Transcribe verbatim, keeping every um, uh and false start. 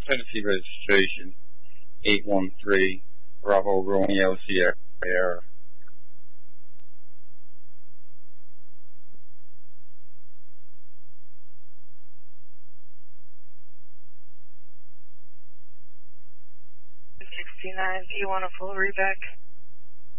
Tennessee registration, eight one three, Bravo Romeo Sierra. sixty-nine, do you want a full reback?